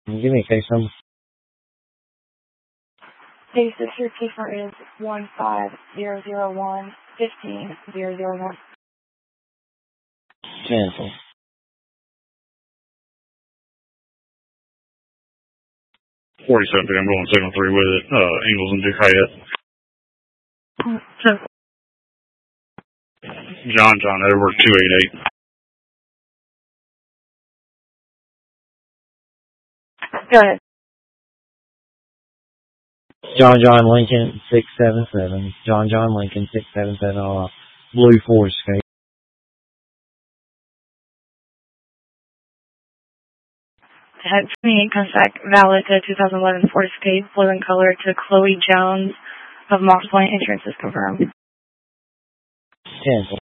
Give me a case number. Case number is 15001-15001. Cancel. 47, I'm going 7-3 with it. Ingalls and Duke Hayat. John over 288. Go ahead. John Lincoln 677. John Lincoln 677. Blue Ford Escape. Had 28 contact valid to 2011 Ford Escape, blue in color to Chloe Jones of Moss Point. Insurance is confirmed. Cancel.